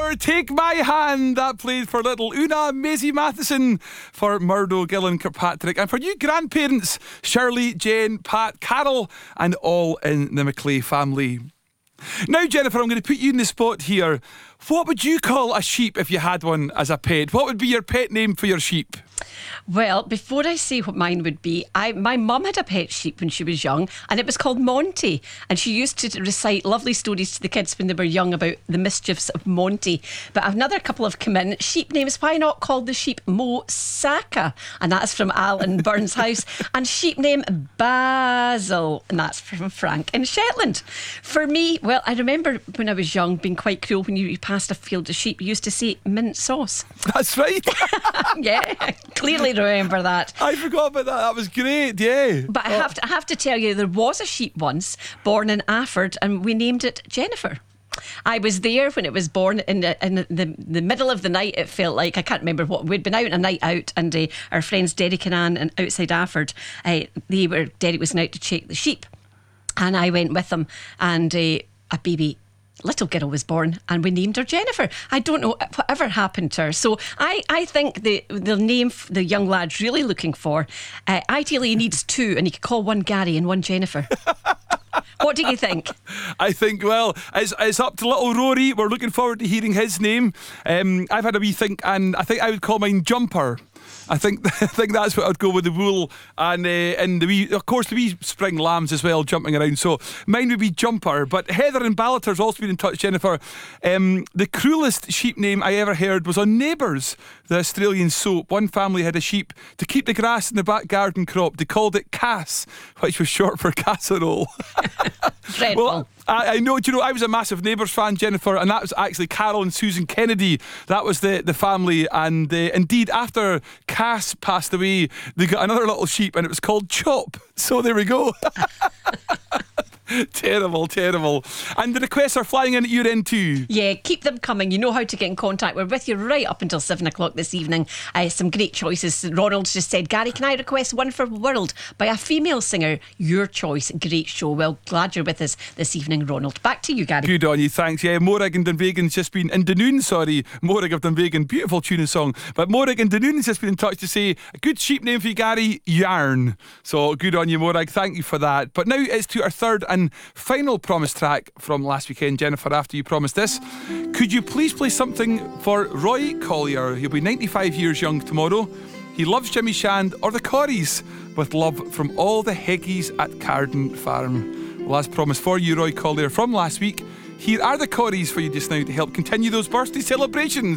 for Take My Hand. That played for little Una, Maisie Matheson, for Murdo, Gillan, Kirkpatrick, and for you grandparents, Shirley, Jane, Pat, Carol, and all in the Maclay family. Now, Jennifer, I'm going to put you in the spot here. What would you call a sheep if you had one as a pet? What would be your pet name for your sheep? Well, before I say what mine would be, my mum had a pet sheep when she was young, and it was called Monty. And she used to recite lovely stories to the kids when they were young about the mischiefs of Monty. But another couple have come in. Sheep names, why not call the sheep Mo Saka? And that's from Alan Burns' house. And sheep name Basil, and that's from Frank in Shetland. For me, well, I remember when I was young being quite cruel when you passed a field of sheep. You used to say mint sauce. That's right. Yeah, clearly remember that. I forgot about that. That was great, yeah. But I have to tell you, there was a sheep once born in Afford, and we named it Jennifer. I was there when it was born in the middle of the night. It felt like, I can't remember what, we'd been out on a night out, and our friends Derek and Anne and outside Afford, Derek was out to check the sheep, and I went with them, and a baby little girl was born, and we named her Jennifer. I don't know whatever happened to her. So I think the name the young lad's really looking for, ideally he needs two, and he could call one Gary and one Jennifer. What do you think? I think, well, it's up to little Rory. We're looking forward to hearing his name. I've had a wee think, and I think I would call mine Jumper. I think that's what I'd go with, the wool and the wee, of course, the wee spring lambs as well jumping around. So mine would be Jumper. But Heather and Ballater's also been in touch, Jennifer. The cruelest sheep name I ever heard was on Neighbours, the Australian soap. One family had a sheep to keep the grass in the back garden cropped. They called it Cass, which was short for casserole. Well, I know, do you know, I was a massive Neighbours fan, Jennifer, and that was actually Carol and Susan Kennedy. That was the family, and indeed after Cass passed away, they got another little sheep, and it was called Chop. So there we go. Terrible. And the requests are flying in at your end too. Yeah, keep them coming. You know how to get in contact. We're with you right up until 7 o'clock this evening. Some great choices. Ronald just said, Gary, can I request One for World by a female singer? Your choice. Great show. Well, glad you're with us this evening, Ronald. Back to you, Gary. Good on you, thanks. Yeah, Morag and Dunvegan's just been in Dunoon, Morag of Dunvegan, beautiful tuning song. But Morag and Dunoon's just been in touch to say a good sheep name for you, Gary, Yarn. So good on you, Morag. Thank you for that. But now it's to our third and final promise track from last weekend, Jennifer. After you promised this, could you please play something for Roy Collier? He'll be 95 years young tomorrow. He loves Jimmy Shand or the Corries, with love from all the Heggies at Carden Farm. Well, as promised for you, Roy Collier, from last week, here are the Corries for you just now to help continue those birthday celebrations.